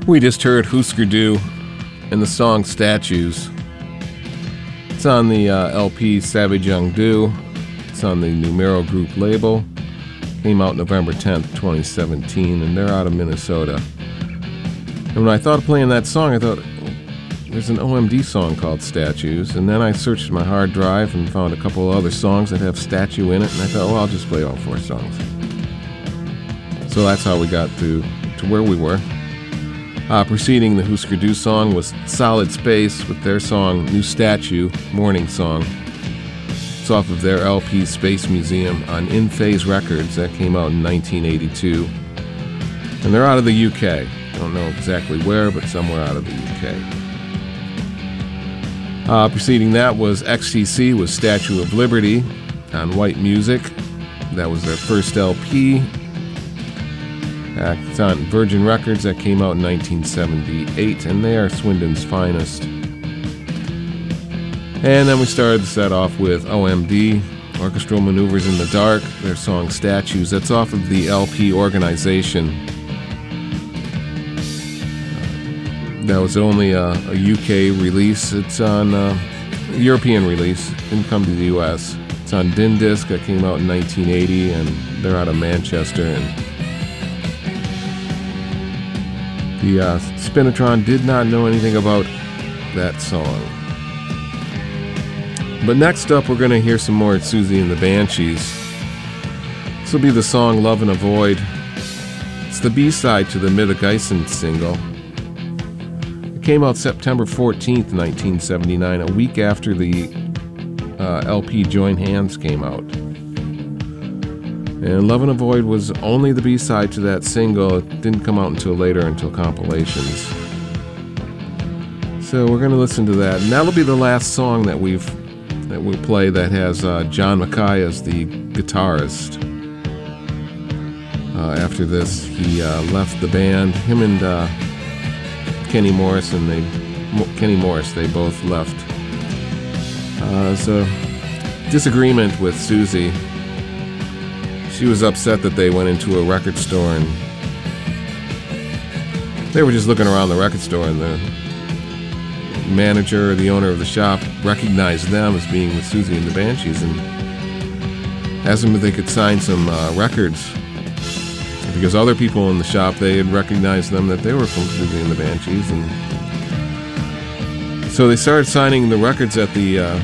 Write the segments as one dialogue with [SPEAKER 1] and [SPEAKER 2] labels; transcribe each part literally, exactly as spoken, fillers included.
[SPEAKER 1] We just heard Husker Du and the song Statues. It's on the uh, L P Savage Young Do. It's on the Numero Group label. Came out November tenth, twenty seventeen, and they're out of Minnesota. And when I thought of playing that song, I thought, there's an O M D song called Statues, and then I searched my hard drive and found a couple of other songs that have statue in it, and I thought, well, I'll just play all four songs. So that's how we got to, to where we were. Uh, preceding the Husker Du song was Solid Space with their song New Statue, Morning Song. It's off of their L P Space Museum on In Phase Records. That came out in nineteen eighty-two. And they're out of the U K. I don't know exactly where, but somewhere out of the U K. Uh, preceding that was X T C with Statue of Liberty on White Music. That was their first L P. Uh, it's on Virgin Records. That came out in nineteen seventy-eight, and they are Swindon's finest. And then we started the set off with O M D, Orchestral Maneuvers in the Dark, their song Statues. That's off of the L P Organization. Uh, that was only a, a U K release. It's on uh, a European release. Didn't come to the U S. It's on Din Disc. That came out in nineteen eighty, and they're out of Manchester. And the uh, Spinitron did not know anything about that song. But next up, we're going to hear some more Siouxsie and the Banshees. This will be the song Love in a Void. It's the B-side to the Middegeisen single. It came out September fourteenth, nineteen seventy-nine, a week after the uh, L P Join Hands came out. And Love in a Void was only the B-side to that single. It didn't come out until later, until compilations. So we're going to listen to that. And that'll be the last song that we've that we'll play that has uh, John Mackay as the guitarist. Uh, after this, he uh, left the band. Him and uh, Kenny Morris, and they Kenny Morris, they both left. Uh, there's a disagreement with Siouxsie. She was upset that they went into a record store and they were just looking around the record store, and the manager or the owner of the shop recognized them as being with Siouxsie and the Banshees and asked them if they could sign some uh, records, because other people in the shop, they had recognized them that they were from Siouxsie and the Banshees. And so they started signing the records that the uh,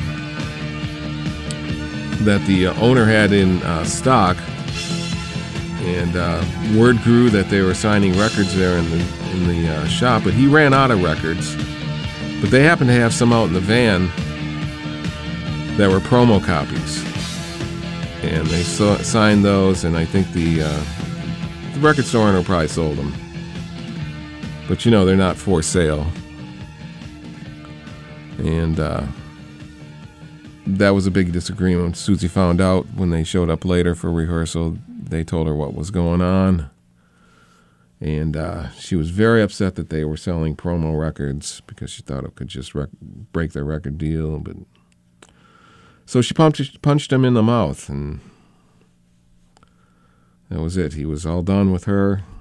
[SPEAKER 1] that the uh, owner had in uh, stock. And uh, word grew that they were signing records there in the in the uh, shop, but he ran out of records. But they happened to have some out in the van that were promo copies, and they saw, signed those. And I think the uh, the record store owner probably sold them. But you know, they're not for sale. And uh, that was a big disagreement. Siouxsie found out when they showed up later for rehearsal. They told her what was going on, and uh, she was very upset that they were selling promo records because she thought it could just rec- break their record deal. But so she punched, punched him in the mouth, and that was it. He was all done with her.